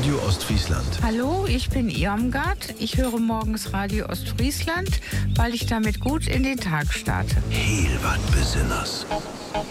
Radio Ostfriesland. Hallo, ich bin Irmgard. Ich höre morgens Radio Ostfriesland, weil ich damit gut in den Tag starte. Heel wat Besonders.